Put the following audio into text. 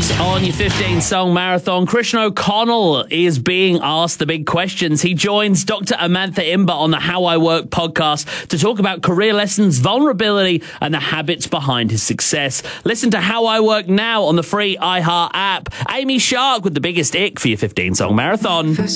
Next on your 15-song marathon, Christian O'Connell is being asked the big questions. He joins Dr. Amantha Imber on the How I Work podcast to talk about career lessons, vulnerability, and the habits behind his success. Listen to How I Work now on the free iHeart app. Amy Shark with the biggest ick for your 15-song marathon.